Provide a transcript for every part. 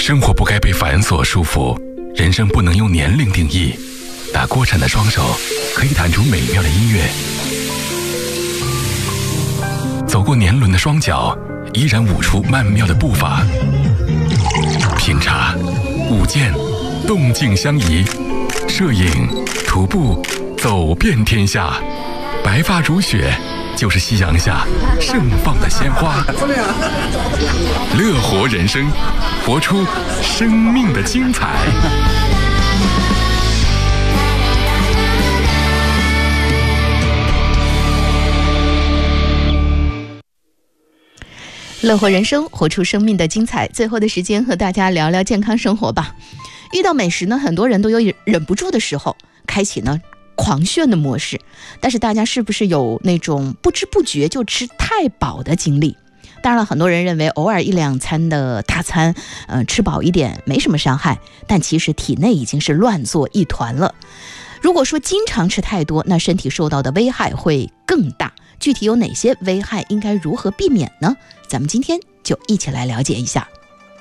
生活不该被繁琐束缚，人生不能用年龄定义。打锅铲的双手可以弹出美妙的音乐，走过年轮的双脚依然舞出曼妙的步伐。品茶、舞剑，动静相宜；摄影、徒步，走遍天下。白发如雪，就是夕阳下盛放的鲜花。乐活人生，活出生命的精彩。 乐活人生，活出生命的精彩。最后的时间和大家聊聊健康生活吧。遇到美食呢，很多人都有忍不住的时候，开启呢狂炫的模式。但是大家是不是有那种不知不觉就吃太饱的经历？当然了，很多人认为偶尔一两餐的大餐，吃饱一点没什么伤害，但其实体内已经是乱作一团了。如果说经常吃太多，那身体受到的危害会更大。具体有哪些危害，应该如何避免呢？咱们今天就一起来了解一下。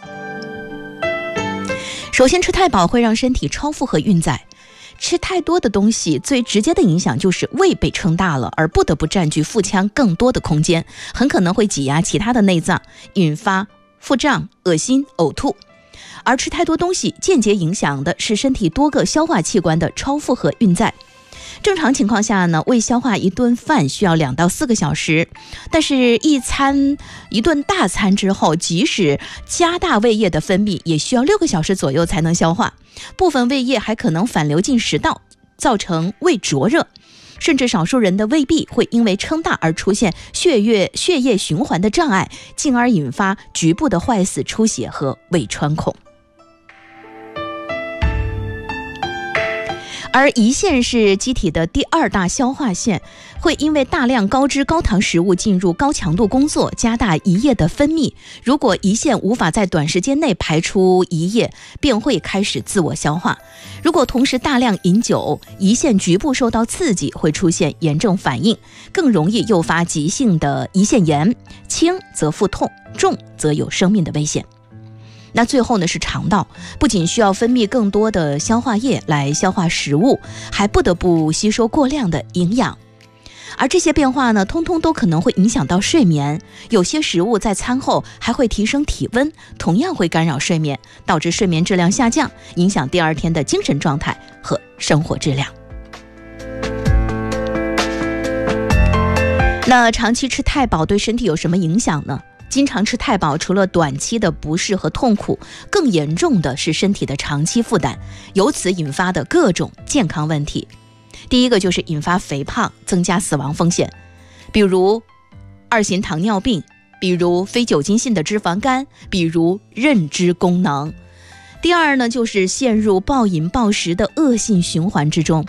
首先，吃太饱会让身体超负荷运载。吃太多的东西最直接的影响就是胃被撑大了，而不得不占据腹腔更多的空间，很可能会挤压其他的内脏，引发腹胀、恶心、呕吐。而吃太多东西间接影响的是身体多个消化器官的超负荷运载。正常情况下呢，胃消化一顿饭需要2到4个小时，但是一顿大餐之后，即使加大胃液的分泌，也需要6个小时左右才能消化。部分胃液还可能反流进食道，造成胃灼热，甚至少数人的胃壁会因为撑大而出现血液循环的障碍，进而引发局部的坏死、出血和胃穿孔。而胰腺是机体的第2大消化腺，会因为大量高脂高糖食物进入高强度工作，加大胰液的分泌。如果胰腺无法在短时间内排出胰液，便会开始自我消化。如果同时大量饮酒，胰腺局部受到刺激，会出现炎症反应，更容易诱发急性的胰腺炎，轻则腹痛，重则有生命的危险。那最后呢是肠道，不仅需要分泌更多的消化液来消化食物，还不得不吸收过量的营养。而这些变化呢，通通都可能会影响到睡眠。有些食物在餐后还会提升体温，同样会干扰睡眠，导致睡眠质量下降，影响第2天的精神状态和生活质量。那长期吃太饱对身体有什么影响呢？经常吃太饱，除了短期的不适和痛苦，更严重的是身体的长期负担，由此引发的各种健康问题。第一个就是引发肥胖，增加死亡风险，比如2型糖尿病，比如非酒精性的脂肪肝，比如认知功能。第二呢，就是陷入暴饮暴食的恶性循环之中。